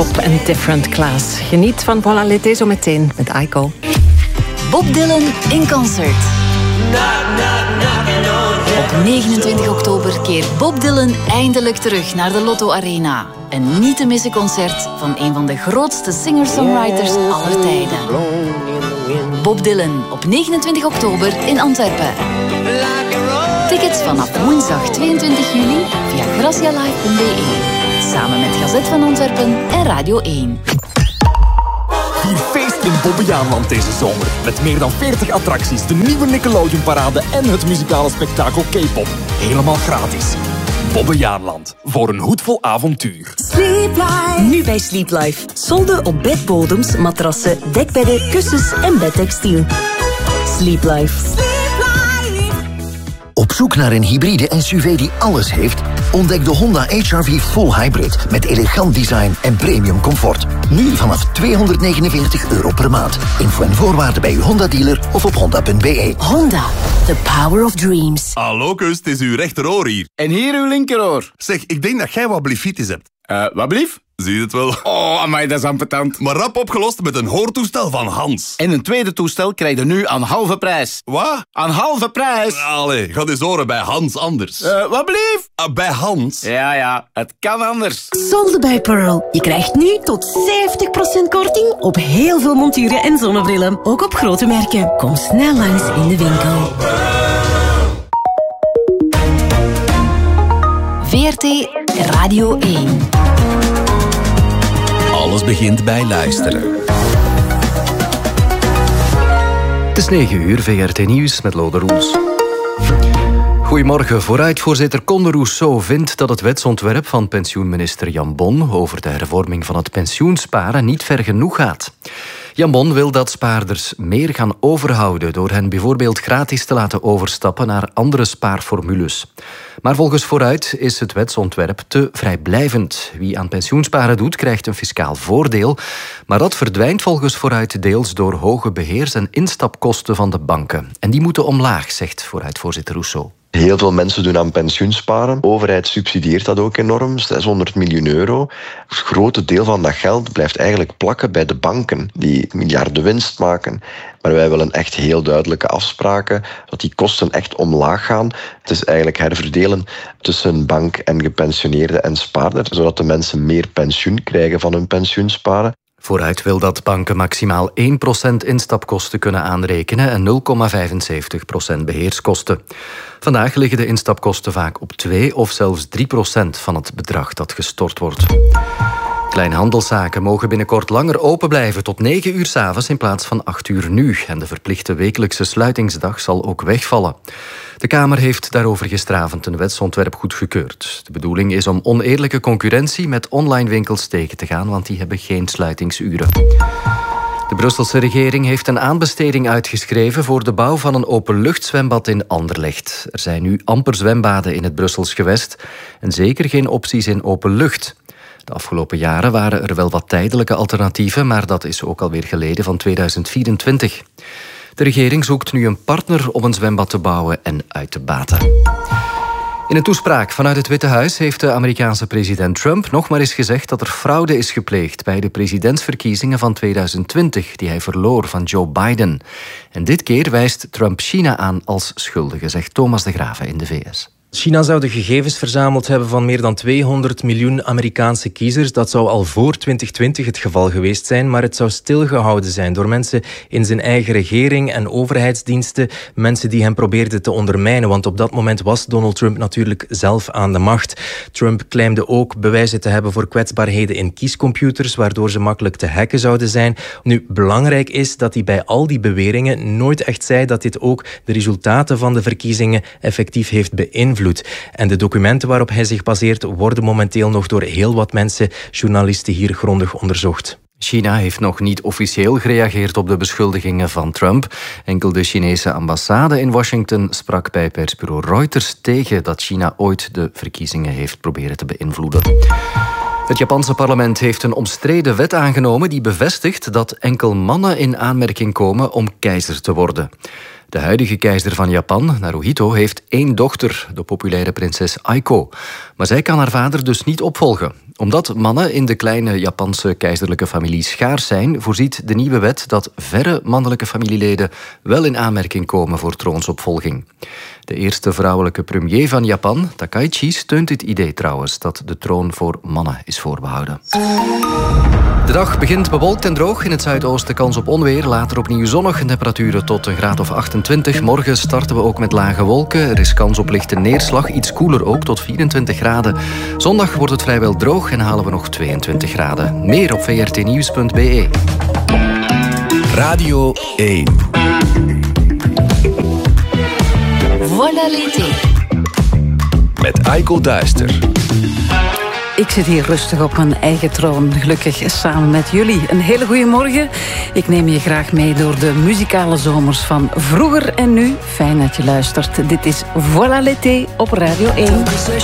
Een different class. Geniet van Voilà l'été zo meteen met Aiko. Bob Dylan in concert. Op 29 oktober keert Bob Dylan eindelijk terug naar de Lotto Arena. Een niet te missen concert van een van de grootste singer-songwriters aller tijden. Bob Dylan op 29 oktober in Antwerpen. Tickets vanaf woensdag 22 juli via gracialive.be. Samen met Gazet van Antwerpen en Radio 1. Vier feest in Bobbejaanland deze zomer. Met meer dan 40 attracties, de nieuwe Nickelodeon-parade en het muzikale spektakel K-pop. Helemaal gratis. Bobbejaanland. Voor een hoedvol avontuur. Sleep Life. Nu bij Sleep Life. Solden op bedbodems, matrassen, dekbedden, kussens en bedtextiel. Sleep Life. Op zoek naar een hybride SUV die alles heeft? Ontdek de Honda HR-V Full Hybrid met elegant design en premium comfort. Nu vanaf €249 per maand. Info en voorwaarden bij uw Honda-dealer of op honda.be. Honda, the power of dreams. Hallo kus, het is uw rechteroor hier. En hier uw linkeroor. Zeg, ik denk dat jij wat blefitis hebt. Wat blief? Zie je het wel? Oh, amai, dat is ambetant. Maar rap opgelost met een hoortoestel van Hans. En een tweede toestel krijg je nu aan halve prijs. Wat? Aan halve prijs? Allee, ga eens horen bij Hans anders. Wat blief? Bij Hans? Ja, het kan anders. Solden bij Pearl. Je krijgt nu tot 70% korting op heel veel monturen en zonnebrillen. Ook op grote merken. Kom snel langs in de winkel. VRT Radio 1. Alles begint bij luisteren. Het is 9 uur, VRT Nieuws met Lode Roels. Goedemorgen. Vooruitvoorzitter Conde Rousseau vindt dat het wetsontwerp van pensioenminister Jan Bon over de hervorming van het pensioensparen niet ver genoeg gaat. Jan Bon wil dat spaarders meer gaan overhouden door hen bijvoorbeeld gratis te laten overstappen naar andere spaarformules. Maar volgens Vooruit is het wetsontwerp te vrijblijvend. Wie aan pensioensparen doet, krijgt een fiscaal voordeel, maar dat verdwijnt volgens Vooruit deels door hoge beheers- en instapkosten van de banken. En die moeten omlaag, zegt Vooruitvoorzitter Rousseau. Heel veel mensen doen aan pensioensparen. De overheid subsidieert dat ook enorm, 600 miljoen euro. Het grote deel van dat geld blijft eigenlijk plakken bij de banken, die miljarden winst maken. Maar wij willen echt heel duidelijke afspraken, dat die kosten echt omlaag gaan. Het is eigenlijk herverdelen tussen bank en gepensioneerden en spaarder, zodat de mensen meer pensioen krijgen van hun pensioensparen. Vooruit wil dat banken maximaal 1% instapkosten kunnen aanrekenen en 0,75% beheerskosten. Vandaag liggen de instapkosten vaak op 2 of zelfs 3% van het bedrag dat gestort wordt. Kleinhandelszaken mogen binnenkort langer open blijven tot 9 uur 's avonds in plaats van 8 uur nu. En de verplichte wekelijkse sluitingsdag zal ook wegvallen. De Kamer heeft daarover gisteravond een wetsontwerp goedgekeurd. De bedoeling is om oneerlijke concurrentie met online winkels tegen te gaan, want die hebben geen sluitingsuren. De Brusselse regering heeft een aanbesteding uitgeschreven voor de bouw van een openluchtzwembad in Anderlecht. Er zijn nu amper zwembaden in het Brussels gewest en zeker geen opties in open lucht. De afgelopen jaren waren er wel wat tijdelijke alternatieven, maar dat is ook alweer geleden van 2024. De regering zoekt nu een partner om een zwembad te bouwen en uit te baten. In een toespraak vanuit het Witte Huis heeft de Amerikaanse president Trump nog maar eens gezegd dat er fraude is gepleegd bij de presidentsverkiezingen van 2020, die hij verloor van Joe Biden. En dit keer wijst Trump China aan als schuldige, zegt Thomas de Graven in de VS. China zou de gegevens verzameld hebben van meer dan 200 miljoen Amerikaanse kiezers. Dat zou al voor 2020 het geval geweest zijn, maar het zou stilgehouden zijn door mensen in zijn eigen regering en overheidsdiensten, mensen die hem probeerden te ondermijnen, want op dat moment was Donald Trump natuurlijk zelf aan de macht. Trump claimde ook bewijzen te hebben voor kwetsbaarheden in kiescomputers, waardoor ze makkelijk te hacken zouden zijn. Nu, belangrijk is dat hij bij al die beweringen nooit echt zei dat dit ook de resultaten van de verkiezingen effectief heeft beïnvloed. En de documenten waarop hij zich baseert worden momenteel nog door heel wat mensen, journalisten hier, grondig onderzocht. China heeft nog niet officieel gereageerd op de beschuldigingen van Trump. Enkel de Chinese ambassade in Washington sprak bij persbureau Reuters tegen dat China ooit de verkiezingen heeft proberen te beïnvloeden. Het Japanse parlement heeft een omstreden wet aangenomen die bevestigt dat enkel mannen in aanmerking komen om keizer te worden. De huidige keizer van Japan, Naruhito, heeft 1 dochter, de populaire prinses Aiko. Maar zij kan haar vader dus niet opvolgen. Omdat mannen in de kleine Japanse keizerlijke familie schaars zijn, voorziet de nieuwe wet dat verre mannelijke familieleden wel in aanmerking komen voor troonsopvolging. De eerste vrouwelijke premier van Japan, Takaichi, steunt dit idee trouwens, dat de troon voor mannen is voorbehouden. De dag begint bewolkt en droog. In het zuidoosten kans op onweer. Later opnieuw zonnig. Temperaturen tot een graad of 28. Morgen starten we ook met lage wolken. Er is kans op lichte neerslag. Iets koeler ook, tot 24 graden. Zondag wordt het vrijwel droog en halen we nog 22 graden. Meer op vrtnieuws.be. Radio 1. Voilà l'été. Met Aiko Duister. Ik zit hier rustig op mijn eigen troon, gelukkig samen met jullie. Een hele goede morgen. Ik neem je graag mee door de muzikale zomers van vroeger en nu. Fijn dat je luistert. Dit is Voilà l'été op Radio 1.